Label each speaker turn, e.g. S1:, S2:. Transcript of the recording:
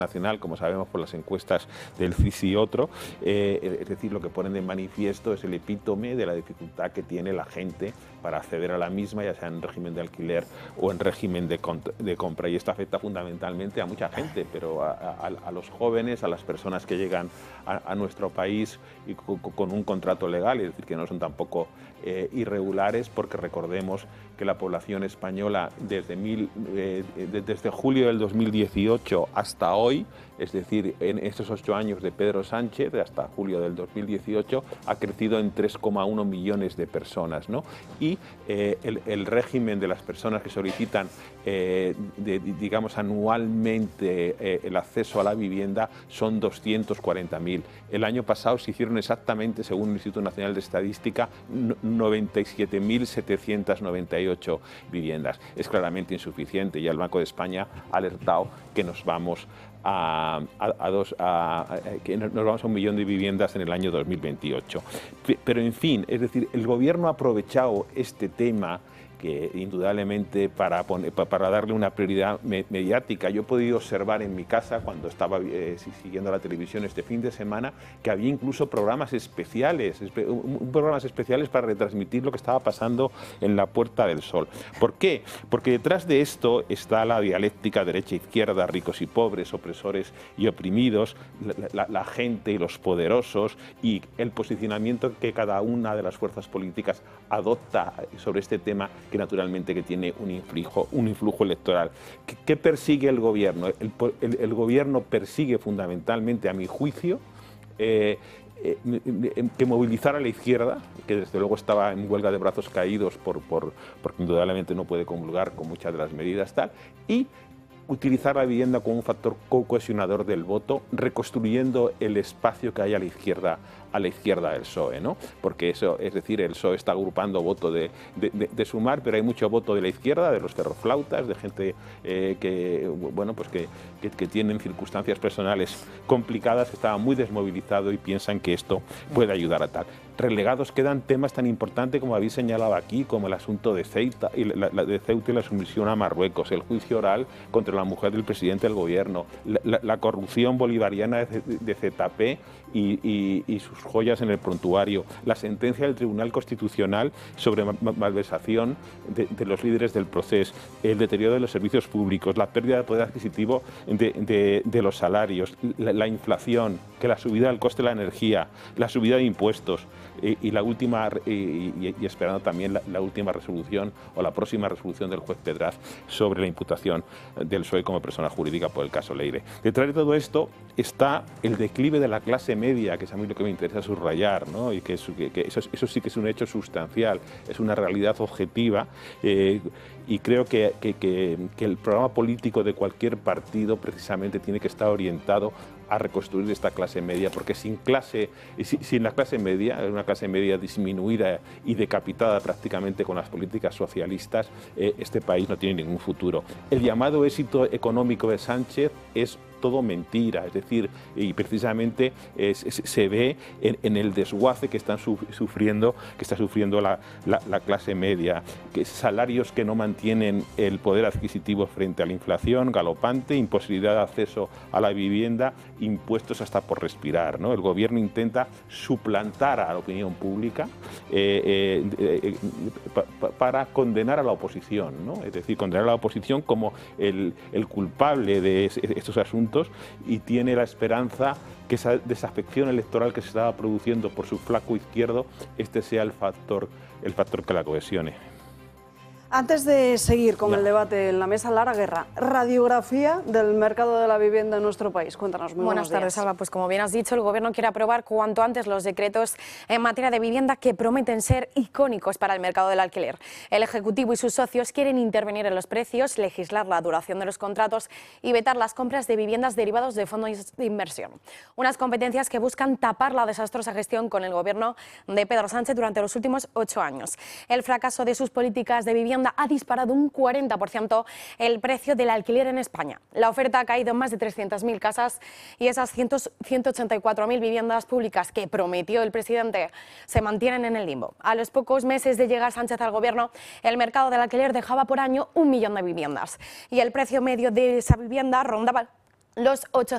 S1: nacional, como sabemos por las encuestas del CIS y otro, es decir, lo que ponen de manifiesto es el epítome de la dificultad que tiene la gente para acceder a la misma, ya sea en régimen de alquiler o en régimen de compra. Y esto afecta fundamentalmente a mucha gente, pero a los jóvenes, a las personas que llegan a nuestro país y con un contrato legal, es decir, que no son tampoco irregulares, porque recordemos que la población española desde julio del 2018 hasta hoy, es decir, en estos 8 años de Pedro Sánchez, hasta julio del 2018, ha crecido en 3,1 millones de personas, ¿no? Y el régimen de las personas que solicitan, digamos, anualmente el acceso a la vivienda son 240.000. El año pasado se hicieron exactamente, según el Instituto Nacional de Estadística, 97.798 viviendas. Es claramente insuficiente y el Banco de España ha alertado que nos vamos a 1 millón de viviendas en el año 2028. Pero en fin, es decir, el gobierno ha aprovechado este tema que indudablemente para darle una prioridad mediática. Yo he podido observar en mi casa, cuando estaba siguiendo la televisión este fin de semana, que había incluso programas especiales para retransmitir lo que estaba pasando en la Puerta del Sol. ¿Por qué? Porque detrás de esto está la dialéctica derecha-izquierda, ricos y pobres, opresores y oprimidos, la gente y los poderosos, y el posicionamiento que cada una de las fuerzas políticas adopta sobre este tema, que naturalmente que tiene un influjo electoral. ¿Qué persigue el gobierno? El gobierno persigue fundamentalmente, a mi juicio, que movilizar a la izquierda, que desde luego estaba en huelga de brazos caídos porque indudablemente no puede comulgar con muchas de las medidas tal, y utilizar la vivienda como un factor cohesionador del voto, reconstruyendo el espacio que hay a la izquierda del PSOE, ¿no? Porque eso, es decir, el PSOE está agrupando voto de Sumar, pero hay mucho voto de la izquierda, de los ferroflautas, de gente que tienen circunstancias personales complicadas, que estaba muy desmovilizado y piensan que esto puede ayudar a tal. Relegados quedan temas tan importantes como habéis señalado aquí, como el asunto de Ceuta y la sumisión a Marruecos, el juicio oral contra la mujer del presidente del gobierno, la corrupción bolivariana de ZP y sus joyas en el prontuario, la sentencia del Tribunal Constitucional sobre malversación de los líderes del proceso, el deterioro de los servicios públicos, la pérdida de poder adquisitivo de los salarios, la inflación, que la subida del coste de la energía, la subida de impuestos y la última, y esperando también la última resolución o la próxima resolución del juez Pedraz sobre la imputación del PSOE como persona jurídica por el caso Leire. Detrás de todo esto está el declive de la clase media, que es a mí lo que me interesa subrayar, ¿no? Y que eso sí que es un hecho sustancial, es una realidad objetiva, y creo que el programa político de cualquier partido precisamente tiene que estar orientado a reconstruir esta clase media, porque sin la clase media, una clase media disminuida y decapitada prácticamente con las políticas socialistas, este país no tiene ningún futuro. El llamado éxito económico de Sánchez es todo mentira, es decir, y precisamente se ve en el desguace que está sufriendo la clase media, que salarios que no mantienen el poder adquisitivo frente a la inflación galopante, imposibilidad de acceso a la vivienda, impuestos hasta por respirar, ¿no? El gobierno intenta suplantar a la opinión pública para condenar a la oposición, ¿no? Es decir, condenar a la oposición como el culpable de estos asuntos, y tiene la esperanza que esa desafección electoral que se estaba produciendo por su flanco izquierdo, este sea el factor que la cohesione.
S2: Antes de seguir con el debate en la mesa, Lara Guerra, radiografía del mercado de la vivienda en nuestro país. Cuéntanos. Muy
S3: buenas tardes, Alba. Pues como bien has dicho, el Gobierno quiere aprobar cuanto antes los decretos en materia de vivienda que prometen ser icónicos para el mercado del alquiler. El Ejecutivo y sus socios quieren intervenir en los precios, legislar la duración de los contratos y vetar las compras de viviendas derivados de fondos de inversión. Unas competencias que buscan tapar la desastrosa gestión con el Gobierno de Pedro Sánchez durante los últimos 8 años. El fracaso de sus políticas de vivienda ha disparado un 40% el precio del alquiler en España. La oferta ha caído en más de 300.000 casas y esas 184.000 viviendas públicas que prometió el presidente se mantienen en el limbo. A los pocos meses de llegar Sánchez al Gobierno, el mercado del alquiler dejaba por año 1 millón de viviendas y el precio medio de esa vivienda rondaba los 800